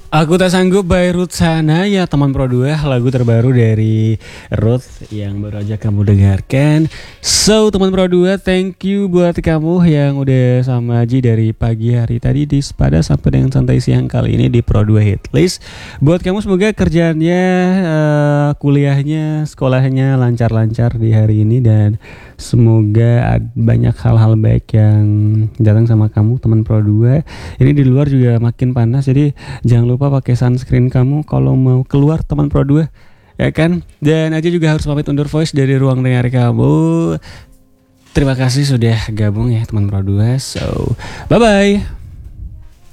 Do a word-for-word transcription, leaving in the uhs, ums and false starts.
Aku tak sanggup by Ruth Sahanaya, teman Pro dua, lagu terbaru dari Ruth yang baru aja kamu dengarkan. So teman Pro dua, thank you buat kamu yang udah sama Ji dari pagi hari tadi di Sepada sampai dengan santai siang kali ini di Pro dua Hitlist. Buat kamu semoga kerjaannya, uh, kuliahnya, sekolahnya lancar-lancar di hari ini, dan semoga banyak hal-hal baik yang datang sama kamu teman Pro dua. Ini di luar juga makin panas, jadi jangan lupa pakai sunscreen kamu kalau mau keluar teman Pro dua, ya kan? Dan aja juga harus pamit undur voice dari ruang dengar kamu. Terima kasih sudah gabung ya teman Pro dua. So, bye bye.